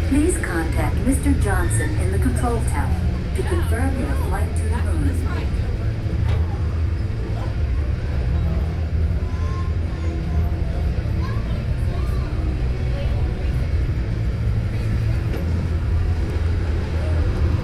Please contact Mr. Johnson in the control tower to confirm your